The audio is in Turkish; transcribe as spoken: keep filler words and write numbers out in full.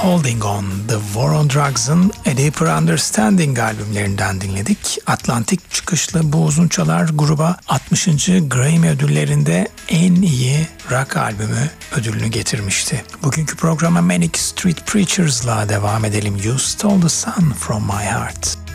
Holding On, The War on Drugs'ın A Deeper Understanding albümlerinden dinledik. Atlantik çıkışlı bu uzun çalar gruba altmışıncı Grammy ödüllerinde en iyi rock albümü ödülünü getirmişti. Bugünkü programa Manic Street Preachers'la devam edelim. You Stole the Sun from My Heart.